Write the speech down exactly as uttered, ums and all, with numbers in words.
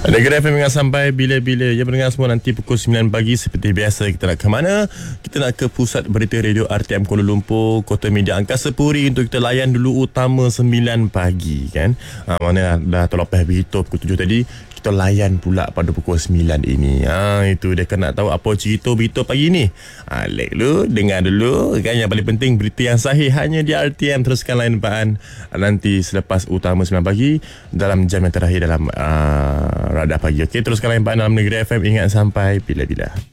Negeri F M ingat sampai bila-bila. Ya, mendengar semua nanti pukul sembilan pagi seperti biasa. Kita nak ke mana? Kita nak ke pusat berita radio R T M Kuala Lumpur, Kota Media Angkasa Puri, untuk kita layan dulu utama sembilan pagi kan. Ha, mana dah terlepas berita pukul tujuh tadi, kita layan pula pada pukul sembilan ini. Ha, itu dia kan nak tahu apa cerita berita pagi ni. Ha, like dulu, dengar dulu kan. Yang paling penting berita yang sahih hanya di R T M. Teruskan layan baan nanti selepas utama sembilan pagi dalam jam yang terakhir dalam uh, Radar Pagi. Okey, teruskan layan baan dalam Negeri F M. Ingat sampai bila-bila.